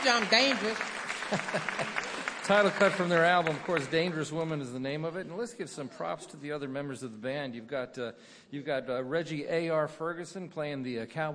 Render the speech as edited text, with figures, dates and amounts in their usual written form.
you I'm dangerous. Title cut from their album, of course. "Dangerous Woman" is the name of it. And let's give some props to the other members of the band. You've got Reggie A.R. Ferguson playing the cowboy